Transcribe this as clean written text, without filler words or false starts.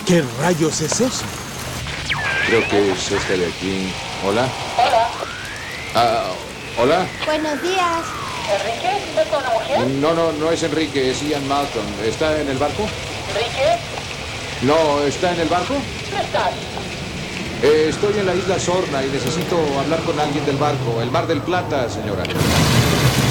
¿Qué rayos es eso? Creo que es este de aquí. ¿Hola? Hola, ¿Hola? Buenos días. ¿Enrique? ¿Estás con una mujer? No es Enrique, es Ian Malcolm. ¿Está en el barco? ¿Enrique? No, ¿está en el barco? ¿Dónde estás? Estoy en la isla Sorna y necesito hablar con alguien del barco. El Mar del Plata, señora.